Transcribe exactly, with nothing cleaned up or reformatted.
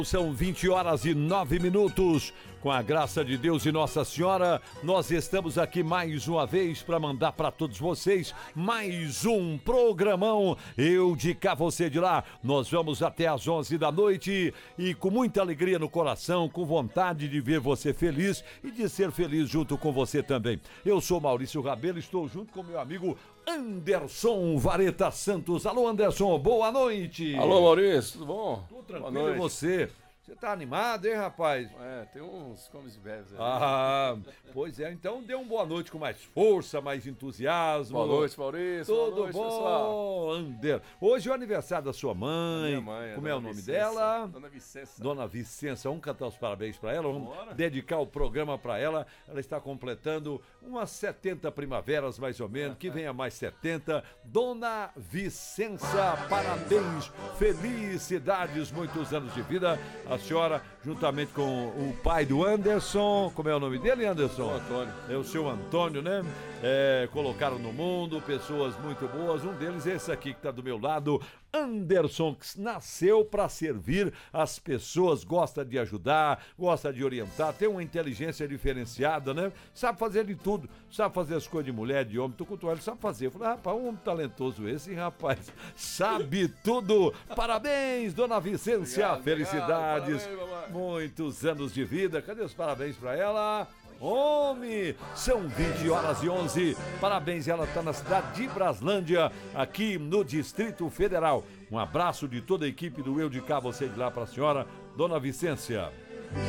São vinte horas e nove minutos. Com a graça de Deus e Nossa Senhora, nós estamos aqui mais uma vez para mandar para todos vocês mais um programão. Eu de cá, você de lá. Nós vamos até às onze da noite e com muita alegria no coração, com vontade de ver você feliz e de ser feliz junto com você também. Eu sou Maurício Rabelo, estou junto com meu amigo Anderson Vareta Santos. Alô, Anderson, boa noite. Alô, Maurício, tudo bom? Tudo tranquilo, e você? Você tá animado, hein, rapaz? É, tem uns comes e bebes aí. Ah, pois é, então dê uma boa noite com mais força, mais entusiasmo. Boa noite, Maurício. Tudo boa noite, bom, pessoal. Ander? Hoje é o aniversário da sua mãe. Minha mãe, Como é o nome Vicença, dela? Dona Vicença. Dona Vicença, vamos cantar os parabéns para ela, vamos Bora. dedicar o programa para ela. Ela está completando umas setenta primaveras, mais ou menos, que venha mais setenta. Dona Vicença, parabéns, felicidades, muitos anos de vida. A senhora, juntamente com o pai do Anderson, como é o nome dele, Anderson? O Antônio. É o seu Antônio, né? É, colocaram no mundo pessoas muito boas. Um deles é esse aqui que está do meu lado, Anderson, que nasceu para servir as pessoas, gosta de ajudar, gosta de orientar, tem uma inteligência diferenciada, né? Sabe fazer de tudo, sabe fazer as coisas de mulher, de homem, tô com ele, sabe fazer. Eu falei, rapaz, um homem talentoso esse, hein, rapaz? Sabe tudo. Parabéns, Dona Vicência, Obrigado, felicidades, obrigado, parabéns, muitos anos de vida. Cadê os parabéns para ela? Homem, são vinte horas e onze. Parabéns, ela está na cidade de Braslândia, aqui no Distrito Federal. Um abraço de toda a equipe do Eu de Cá, você de lá para a senhora, Dona Vicência.